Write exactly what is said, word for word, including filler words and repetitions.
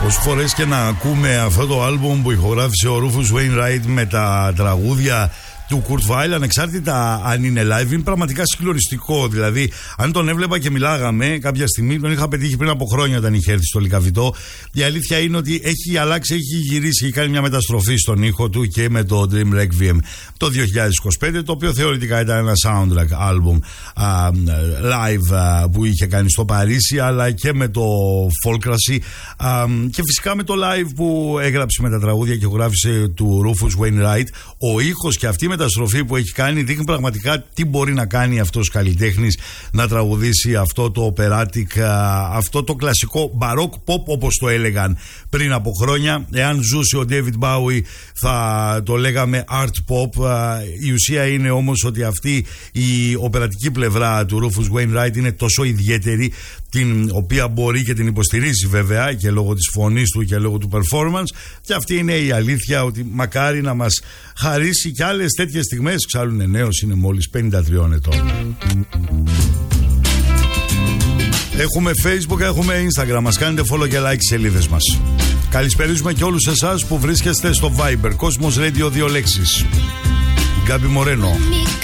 Όσες φορές και να ακούμε αυτό το άλμπουμ που ηχογράφησε ο Rufus Wainwright με τα τραγούδια του Kurt Weill, ανεξάρτητα αν είναι live, είναι πραγματικά συγκλονιστικό. Δηλαδή, αν τον έβλεπα και μιλάγαμε κάποια στιγμή, τον είχα πετύχει πριν από χρόνια όταν είχε έρθει στο Λυκαβητό. Η αλήθεια είναι ότι έχει αλλάξει, έχει γυρίσει, έχει κάνει μια μεταστροφή στον ήχο του και με το Dream Requiem το δύο χιλιάδες είκοσι πέντε, το οποίο θεωρητικά ήταν ένα soundtrack album α, live α, που είχε κάνει στο Παρίσι, αλλά και με το Folkrasy α, και φυσικά με το live που έγραψε με τα τραγούδια και ηχογράφησε του Rufus Wainwright. Ο ήχος και αυτή η μεταστροφή που έχει κάνει δείχνει πραγματικά τι μπορεί να κάνει αυτός ο καλλιτέχνης, να τραγουδήσει αυτό το operatic, αυτό το κλασικό baroque pop όπως το έλεγαν πριν από χρόνια. Εάν ζούσε ο David Bowie θα το λέγαμε art pop. Η ουσία είναι όμως ότι αυτή η οπερατική πλευρά του Rufus Wainwright είναι τόσο ιδιαίτερη, την οποία μπορεί και την υποστηρίζει βέβαια και λόγω της φωνής του και λόγω του performance, και αυτή είναι η αλήθεια, ότι μακάρι να μας χαρίσει κι άλλες τέτοιες στιγμές. Ξάλλου είναι νέος, είναι μόλις πενήντα τριών ετών. Έχουμε Facebook, έχουμε Instagram, μας κάνετε follow και like σελίδες μας. Καλησπερίζουμε και όλους εσάς που βρίσκεστε στο Viber Cosmos Radio, δύο λέξεις. Γκάμπι Μορένο.